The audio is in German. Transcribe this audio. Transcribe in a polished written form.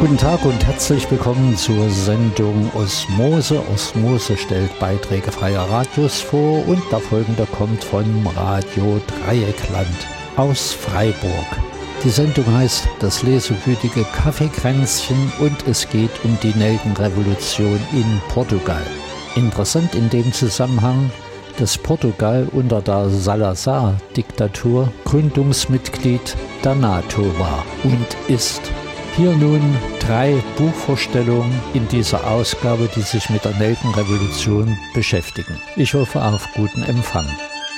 Guten Tag und herzlich willkommen zur Sendung Osmose. Osmose stellt Beiträge freier Radios vor und der folgende kommt von Radio Dreieckland aus Freiburg. Die Sendung heißt Das lesewütige Kaffeekränzchen und es geht um die Nelkenrevolution in Portugal. Interessant in dem Zusammenhang, dass Portugal unter der Salazar-Diktatur Gründungsmitglied der NATO war und ist. Hier nun 3 Buchvorstellungen in dieser Ausgabe, die sich mit der Nelkenrevolution beschäftigen. Ich hoffe auf guten Empfang.